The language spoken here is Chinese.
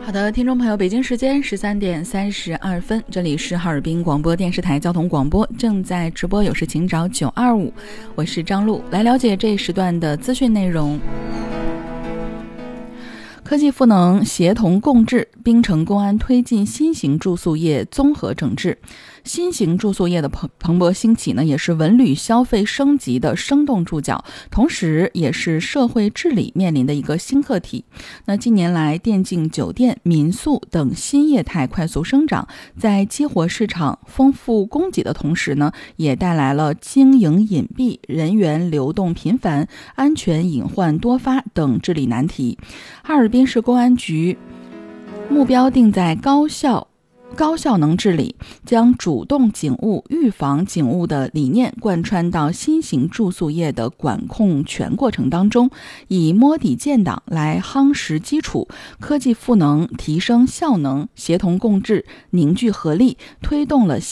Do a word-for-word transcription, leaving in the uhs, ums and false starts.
好的，听众朋友，北京时间十三点三十二分，这里是哈尔滨广播电视台交通广播，正在直播有事请找九二五，我是张璐，来了解这一时段的资讯内容。科技赋能协同共治，滨城公安推进新型住宿业综合整治。新型住宿业的蓬蓬勃兴起呢，也是文旅消费升级的生动注脚，同时也是社会治理面临的一个新课题。那近年来，电竞、酒店、民宿等新业态快速生长，在激活市场、丰富供给的同时呢，也带来了经营隐蔽、人员流动频繁、安全隐患多发等治理难题。哈尔滨市公安局目标定在高效高效能治理，将主动警务、预防警务的理念贯穿到新型住宿业的管控全过程当中，以摸底建档来夯实基础，科技赋能提升效能，协同共治凝聚合力，推动了